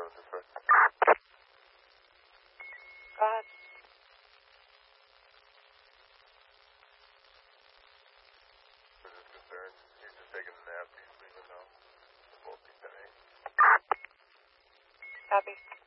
services first. Go ahead. For this concern, he's just taking a nap. He's leaving now. Both be 10-8. Copy.